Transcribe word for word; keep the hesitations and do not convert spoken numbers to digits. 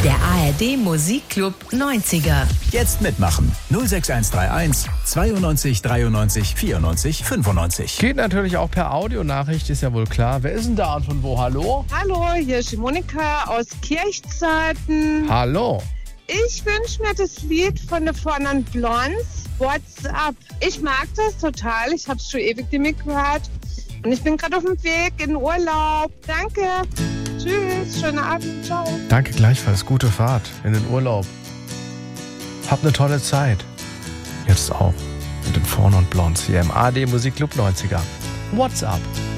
Der A R D Musikclub neunziger. Jetzt mitmachen. null sechs eins drei eins zweiundneunzig dreiundneunzig vierundneunzig fünfundneunzig. Geht natürlich auch per Audionachricht, ist ja wohl klar. Wer ist denn da und von wo? Hallo? Hallo, hier ist die Monika aus Kirchzeiten. Hallo. Ich wünsche mir das Lied von den Four Non Blondes, What's Up. Ich mag das total, ich habe es schon ewig nicht mehr gehört. Und ich bin gerade auf dem Weg in den Urlaub. Danke. Tschüss, schönen Abend, ciao. Danke gleichfalls, gute Fahrt in den Urlaub. Habt eine tolle Zeit. Jetzt auch mit den Four Non Blondes hier im A R D Musikclub neunziger. What's Up?